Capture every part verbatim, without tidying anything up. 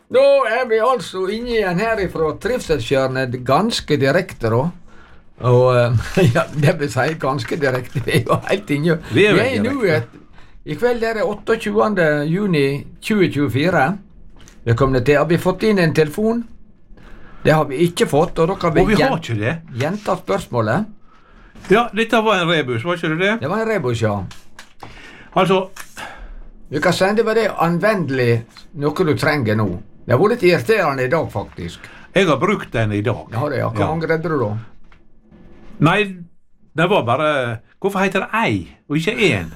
Da er vi altså inne igjen herifra Trivselshjørnet ganske direkte da. Og ja, det vil si ganske direkte, vi er jo helt inne. Vi er vi veldig er nå et, i kveld er det otteogtjugende juni tjue tjuefire. Velkommen til. Har vi fått inn en telefon? Det har vi ikke fått, og da kan vi, og vi har ikke det. gjenta spørsmålet. Ja, dette var en rebus, var ikke det det? Det var en rebus, ja. Altså... Vi kan sende med det anvendelig noe du trenger nå. Det har vært litt irriterende i dag, faktisk. Jeg har brukt den i dag. Ja, det, ja. Hvor Ja. mange redder du da? Nei, det var bare... Hvorfor heter det ei, og ikke en?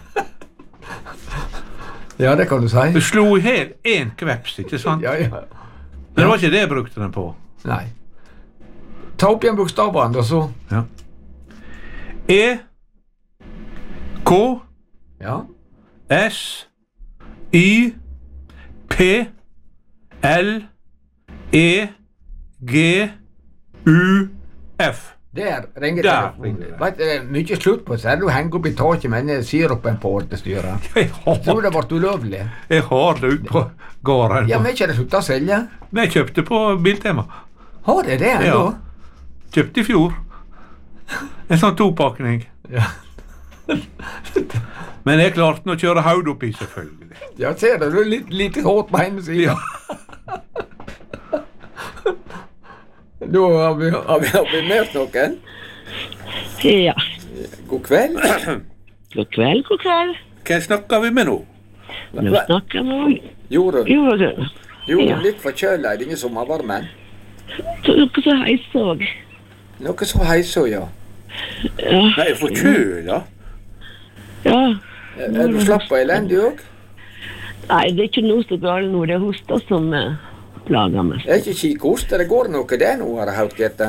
Ja, det kan du si. Du slo i hel en kveps, ikke sant? Ja, ja. Men det var ikke det jeg brukte den på. Nei. Ta opp igjen bokstavene, da så. Ja. E, K, Ja. S, Y, P, L, E, G, U, F. Der ringer Der telefonen. ringer det. Vet du, det er mye slutt på seg. Du henger opp i taket med den sirupen på ordestyret. Jeg Så har, det ble ulovlig. jeg har det ut på gården. Ja, men ikke det sluttet å selge. Men jeg kjøpte på Biltema. Har det det Ja. ennå? Kjøpte i fjor. En sånn topakning. Ja. Men jeg klarte å kjøre haud oppi, selvfølgelig. Ja, ser du, du er litt, litt hårdt på hjemmesiden. Ja. Da har vi, har vi, har vi møtt noen. Ja. God kveld. God kveld, god kveld. Hvem snakker vi med nå? Nå snakker vi om Jorunn. Jorunn. Jorunn, Ja. litt forkjøla i denne sommervarmen. Noe så heisåg. Noe så heiso, ja. Ja. Nei, forkjøla. Ja. Er er du slapp av elendig òg? Nei, det er ikke noe så galt nå. Det er hosta som uh, plager meg. Det er ikke kikkost, det går noe det nå, har jeg hørt, Grete.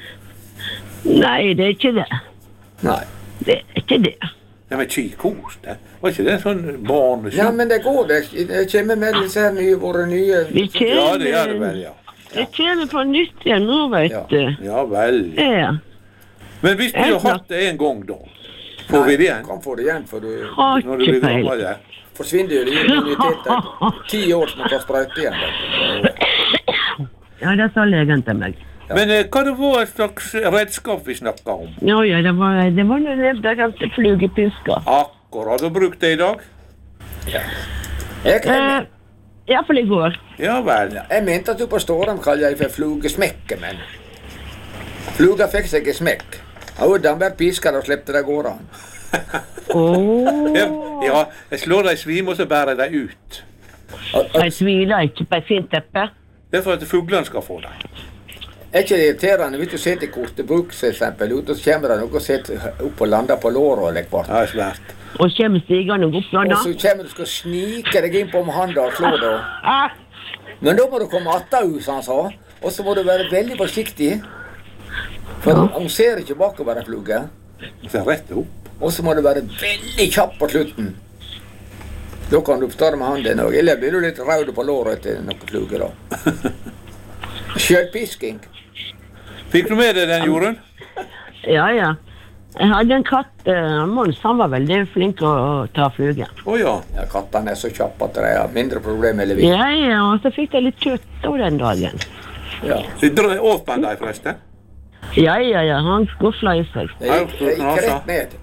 Nei, det er ikke det. Nei. Det er ikke det. Ja, men kikkost, det. Var ikke det en sånn barnesjø? Ja, men det går, det, det kommer med disse her nye, våre nye... Vi Ja, det gjør det kommer, vel, ja. det kommer på nytt igjen nå, vet Ja. du. Ja vel. Ja. Men hvis vi har hatt det en gang da, får vi det igjen? Du kan få det igjen, for du Har Når du ikke blir peil. gammel, ja. forsvinner jo din immunitet. Ti år som du tar sprøyte igjen. vet du. Ja, det sa legen til meg. Men eh, hva det var et slags redskap vi snakket om? Ja, ja, det var, det var noe der gamle flugepisker. Akkurat, og brukt det i dag? Jeg, jeg, Eh, I hvert fall i går. Ja vel. jeg mente at du på Stårheim kaller jeg for flugesmekke, men fluga fikk seg en smekk. Og den ble pisket og slepte det gårde. Åh. Ja, ja, jeg slår deg svim, og så bærer jeg deg ut. Jeg tviler ikke på et fint teppe. Det er for at fuglene skal få deg. Er ikke det irriterende hvis du sitter i Kortebruk, for eksempel, ut, og så kommer det noe og sitter opp og lander på låret eller kvart. Ja, svært. Og kommer stigende opp da. Og så kommer du skal snike deg inn på med handa og slå det. Ah, Men da må du komme attahus, han sa. Og så må du være veldig forsiktig. For hun ser ikke bakover en fluge. Så rett opp. Og så må du være veldig kjapp på slutten. Da kan du storme handen òg. Eller blir du litt rød på låret til noen fluger, da. Sjølpisking. Fikk du med deg den, Jorunn? ja, ja. Jeg hadde en katt, uh, Mons, han var veldig flink å, å ta flugen. Å ja. Ja, kattene er så kjappe at det er mindre problem eller vi. Ja, ja, og så fikk jeg litt kjøtt av den dagen. Ja. Så dra- Åt man deg forresten? Ja, ja, ja, han skuffla i seg. Det gikk, det gikk rett ned.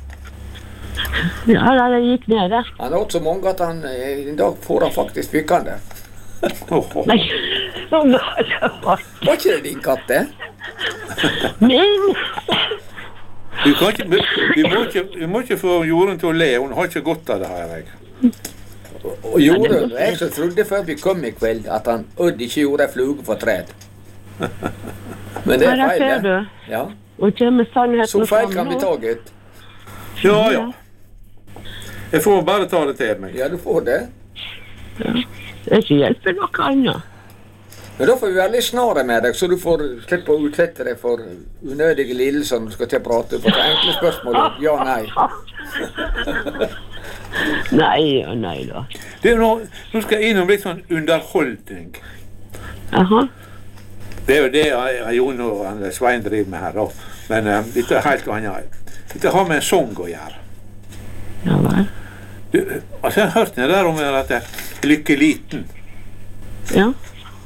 Ja, da, det gikk ned der. Han åt så mange at han eh, en dag får han faktisk fykkende. Åh, åh. Nei, så var det var Var ikke det din katt, det? min. Du kan ikke, vi, må ikke, vi må ikke få Jorunn til å le, hun har ikke godt av det her. Jeg. Og Jorunn, jeg så trodde før vi kom i kveld at han Odd ikke gjorde en fluge for træd. Men det Ja, er der feil, ser det. du. Ja. Og kommer sannheten Så feil fram kan vi nå. ta, gutt. Ja, ja. Jeg får bare ta det til meg. Ja, du får det. Det er ikke hjelp for noe annet. Men da får vi være litt snare med deg, så du får slippe å utsette deg for unødige lidelser når du skal til å prate. For det enkle spørsmålet, ja, nei. Nei og nei da. Det er nå, nå skal jeg innom litt sånn underholdning. Jaha. Det er jo det jeg, jeg Jon og han, Svein driver med her da. Men um, dette er helt annet. Dette har med en sang å gjøre. Ja vel. Du, altså, jeg har hørt det der om at det er lykke liten. Ja.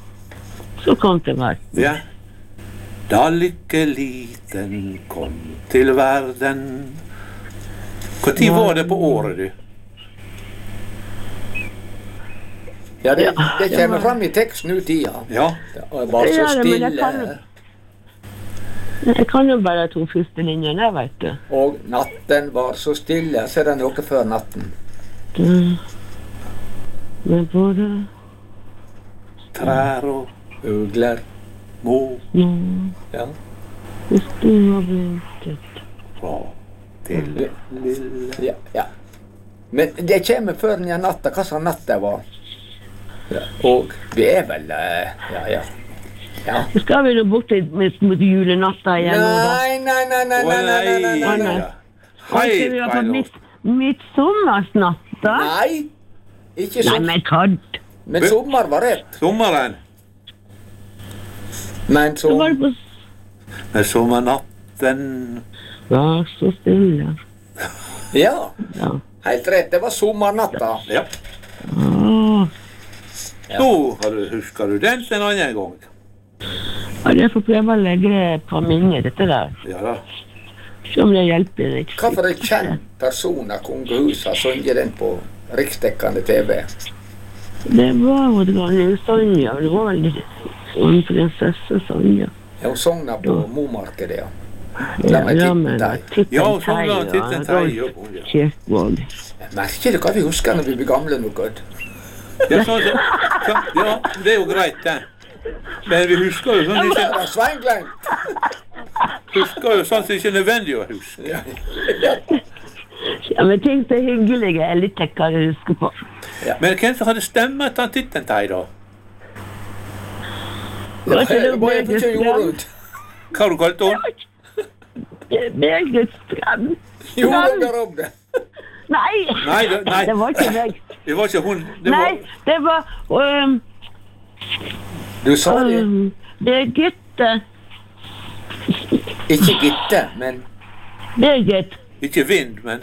Så kom det meg. Ja. Da lykkeliten kom til verden. Hvor tid var det på året, du? Ja, det, det kommer fram i teksten ut tida. Ja. Det var så stille. Jeg kan jo bare to første linjene, vet du. Og natten var så stille. Så er det noe før natten. Men både Trær og Ugler. må nå Ja. hvis du har blinket. fra til lille. Ja, ja. Men det kommer før den natta. Hva slags natt det var? Ja. Og vi er vel eh, Ja, ja. Ja. Skal vi nå bort til- mot mot julenatta igjen? nå, da? Nei, nei, nei, nei, nei, nei, nei, nei, nei, nei. Kanskje vi har fått Hei, midt, midtsommersnatta? Nei, ikke Nei, sånn. men kødd. Men sommer var rett. Sommeren. Men Det var som på Med sommernatten. Vær så stille. Ja, Ja. helt rett. Det var sommernatta. Ja. Åh, Nå har du, husker du den en annen gang. ja, jeg får prøve å legge det på minnet, dette der. Ja da. Se om det hjelper riktig. Hva for en kjent person av kongehuset har sunget den på riksdekkende T V? Det var jo dronning Sonja. Det var vel en prinsesse Sonja. Ja, hun sang den på Momarkedet, ja. Ja, med ja, Titten men Tei. Titten Ja, sånn Tei la og Titten Tei. Rolf Ja, ja. Kirkvaag. Merker du hva vi husker når vi blir gamle nå, Gud? Ja, sånn, så, så, ja, det er jo greit, det. Men vi husker jo sånn Det ikke, var Sveinglein! husker jo sånn som ikke er nødvendig å huske. Ja, men ting som er hyggelige er litt tekkere å huske på. Men hvem som hadde stemmet til Titten Tei, da? Det var det var jeg ikke gjorde ut. Hva har du kalt henne? Birgit Strøm. Gjorde dere om det? Nei! Nei, det- nei. Det var ikke meg. Det var ikke hun. Det Nei, var, det var um, Du sa det. um, Birgitte. Ikke Gitte, men Birgit. ikke Vind, men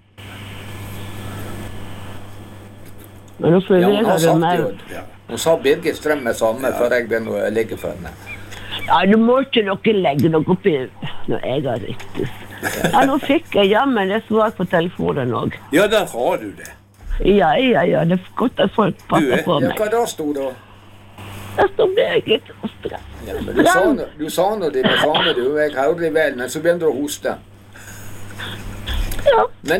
Men nå ja, hun har forvirrer du sagt meg. det jo. ja. Hun sa Birgit Strøm med samme før jeg begynner å ligge for henne. Ja, du må ikke dere legge noe oppi når jeg har riktig. Ja, nå fikk jeg jammen et svar på telefonen også. Ja, der har du det. Ja, ja, ja, det er godt at folk Du passer er- på Ja, meg. hva da sto da? Der står Birgit Strøm. Ja, men du sa nå- du sa nå dine samme, du. Jeg hørte det vel, men så begynte du å hoste. Ja. Men